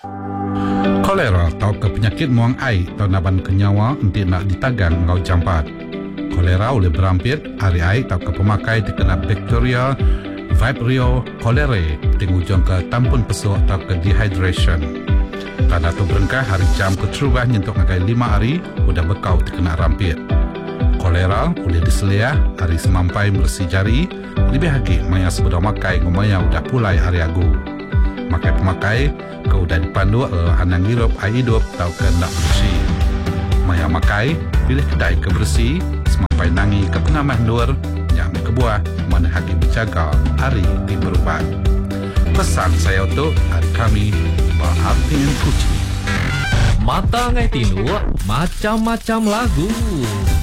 Kolera atau ke penyakit muang air atau naban kenyawa nanti nak ditagang ngau jampat. Kolera oleh berampit hari air atau ke pemakai terkena bakteria Vibrio cholerae tingujung ke tampun pesuk atau ke dehydration. Tanda tu berengkah hari jam keterubah nyentuk ngagai 5 hari udah bekau terkena rampit. Kolera boleh diseliah hari semampai bersih jari lebih lagi maya sebeda makai ngomaya udah pulai hari agu. Makai pemakai ke udah dipandu hanang hirup air hidup atau ke nak bersih. Maya makai pilih kedai kebersih semampai nangi ke pengamah luar yang kebuah mana haki berjaga hari di berubat. Pesan saya untuk hari kami berarti kucing. Mata ngai tinu macam-macam lagu.